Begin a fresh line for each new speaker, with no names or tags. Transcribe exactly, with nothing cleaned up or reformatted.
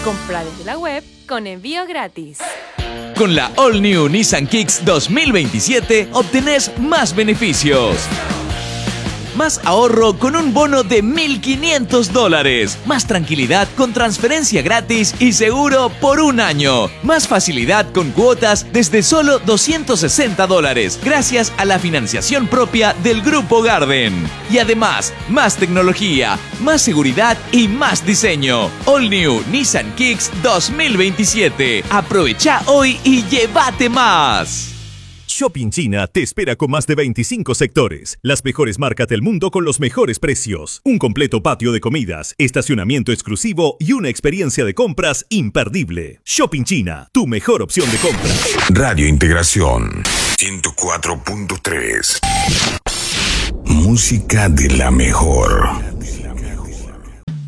Compra desde la web con envío gratis.
Con la All New Nissan Kicks dos mil veintisiete obtenés más beneficios. Más ahorro con un bono de mil quinientos dólares. Más tranquilidad con transferencia gratis y seguro por un año. Más facilidad con cuotas desde solo doscientos sesenta dólares gracias a la financiación propia del Grupo Garden. Y además, más tecnología, más seguridad y más diseño. All New Nissan Kicks dos mil veintisiete. Aprovecha hoy y llévate más.
Shopping China te espera con más de veinticinco sectores, las mejores marcas del mundo con los mejores precios, un completo patio de comidas, estacionamiento exclusivo y una experiencia de compras imperdible. Shopping China, tu mejor opción de compra.
Radio Integración ciento cuatro punto tres. Música de la mejor.